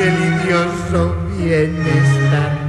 delicioso bienestar.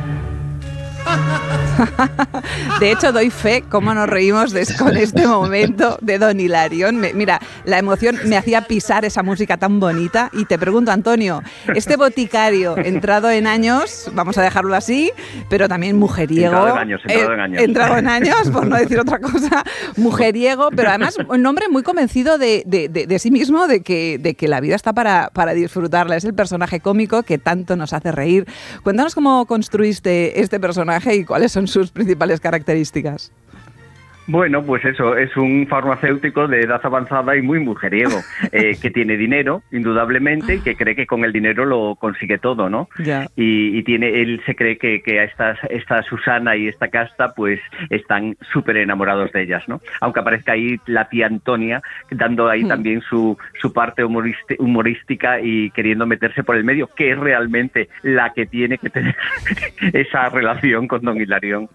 De hecho, doy fe cómo nos reímos con este momento de Don Hilarión. Mira, la emoción me hacía pisar esa música tan bonita. Y te pregunto, Antonio, este boticario, entrado en años, vamos a dejarlo así, pero también mujeriego. Entrado en años, por no decir otra cosa. Mujeriego, pero además un hombre muy convencido de sí mismo, de que la vida está para disfrutarla. Es el personaje cómico que tanto nos hace reír. Cuéntanos cómo construiste este personaje y cuáles son sus principales características. Bueno, pues eso, es un farmacéutico de edad avanzada y muy mujeriego, que tiene dinero, indudablemente, y que cree que con el dinero lo consigue todo, ¿no? Ya. Y él se cree que esta Susana y esta Casta, pues, están súper enamorados de ellas, ¿no? Aunque aparezca ahí la tía Antonia, dando ahí también su parte humorística y queriendo meterse por el medio, que es realmente la que tiene que tener esa relación con Don Hilarión.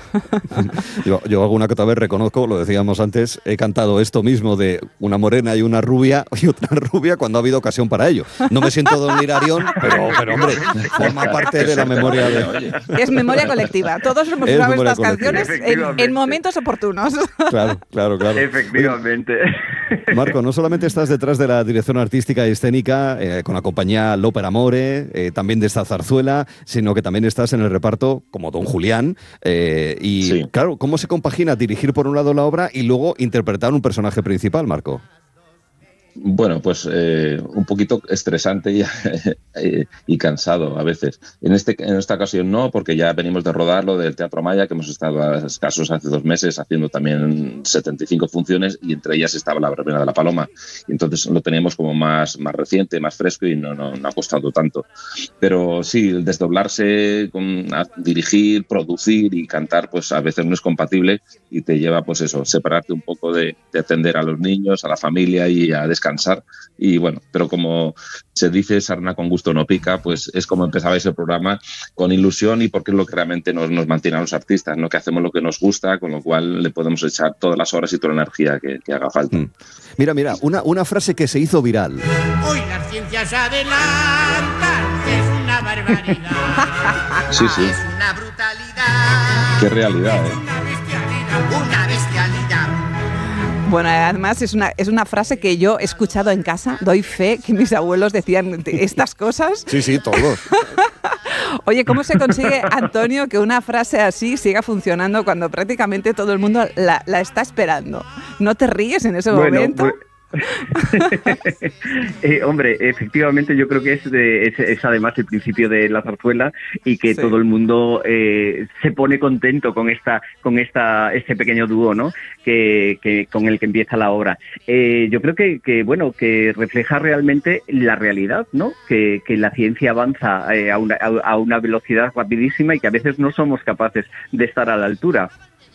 Yo alguna que otra vez reconozco, lo decíamos antes, he cantado esto mismo de una morena y una rubia y otra rubia cuando ha habido ocasión para ello. No me siento Don Hilarión, pero hombre, forma parte de la memoria de... Es memoria colectiva. Todos hemos usado estas canciones en momentos oportunos. Claro. Efectivamente. Marco, no solamente estás detrás de la dirección artística y escénica con la compañía L'Opera Amore, también de esta zarzuela, sino que también estás en el reparto como Don Julián. Sí. Claro, ¿cómo se compagina dirigir por un lado la obra y luego interpretar un personaje principal, Marco? Bueno, pues un poquito estresante y cansado a veces. En esta ocasión no, porque ya venimos de rodarlo del Teatro Maya, que hemos estado a escasos hace 2 meses haciendo también 75 funciones y entre ellas estaba La Verbena de la Paloma. Y entonces lo teníamos como más reciente, más fresco y no ha costado tanto. Pero sí, el desdoblarse, a dirigir, producir y cantar, pues a veces no es compatible y te lleva, pues eso, separarte un poco de atender a los niños, a la familia y a descansar. Y bueno, pero como se dice, sarna con gusto no pica, pues es como empezabais el programa, con ilusión, y porque es lo que realmente nos mantiene a los artistas, ¿no? Que hacemos lo que nos gusta, con lo cual le podemos echar todas las horas y toda la energía que haga falta. Mira, una frase que se hizo viral. Hoy las ciencias adelantan, es una barbaridad. Sí. Es una brutalidad. Qué realidad, ¿eh? Una bestialidad. Bueno, además es una frase que yo he escuchado en casa, doy fe que mis abuelos decían estas cosas. Sí, todos. Oye, ¿cómo se consigue, Antonio, que una frase así siga funcionando cuando prácticamente todo el mundo la está esperando? ¿No te ríes en ese momento? Hombre, efectivamente yo creo que es además el principio de la zarzuela y que todo el mundo se pone contento con este pequeño dúo, ¿no? Que con el que empieza la obra. Yo creo que refleja realmente la realidad, ¿no? Que la ciencia avanza a una velocidad rapidísima y que a veces no somos capaces de estar a la altura.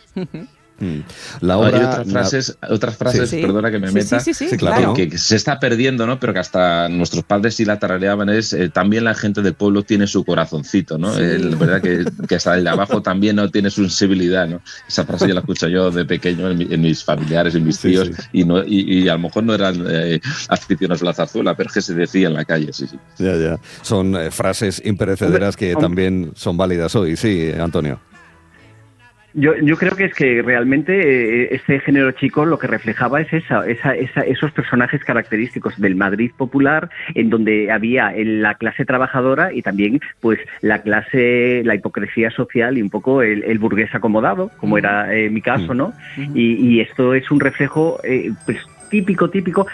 La obra, hay otras frases, sí. Perdona que me meta, sí, claro. que se está perdiendo, ¿no? Pero que hasta nuestros padres sí la tarareaban, también la gente del pueblo tiene su corazoncito, ¿no? Sí. La verdad que hasta el de abajo también no tiene su sensibilidad, ¿no? Esa frase ya la escucho yo de pequeño en mis familiares, en mis tíos, y a lo mejor no eran aficionados a la zarzuela, pero es que se decía en la calle, sí. Ya. Son frases imperecederas que también son válidas hoy, sí, Antonio. Yo creo que es que realmente este género chico lo que reflejaba es esos personajes característicos del Madrid popular, en donde había la clase trabajadora y también pues la hipocresía social y un poco el burgués acomodado, como era mi caso, ¿no? Y esto es un reflejo pues típico